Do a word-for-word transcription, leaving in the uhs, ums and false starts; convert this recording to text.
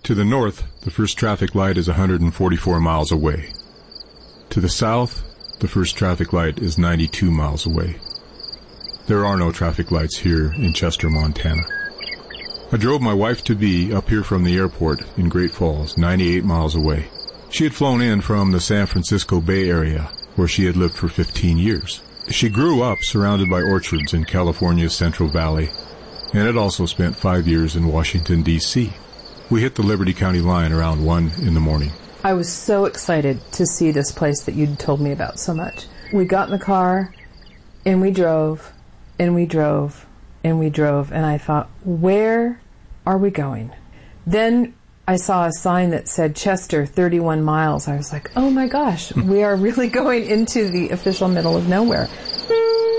To the north, the first traffic light is one hundred forty-four miles away. To the south, the first traffic light is ninety-two miles away. There are no traffic lights here in Chester, Montana. I drove my wife-to-be up here from the airport in Great Falls, ninety-eight miles away. She had flown in from the San Francisco Bay Area, where she had lived for fifteen years. She grew up surrounded by orchards in California's Central Valley, and had also spent five years in Washington, D C We hit the Liberty County line around one in the morning. I was so excited to see this place that you'd told me about so much. We got in the car, and we drove, and we drove, and we drove, and I thought, where are we going? Then I saw a sign that said Chester, thirty-one miles. I was like, oh my gosh, we are really going into the official middle of nowhere.